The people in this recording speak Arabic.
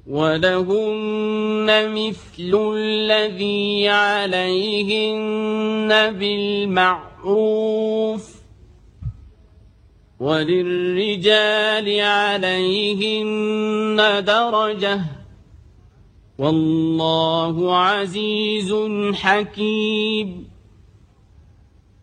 ولهن مثل الذي عليهن بالمعروف وللرجال عليهن درجة والله عزيز حكيم.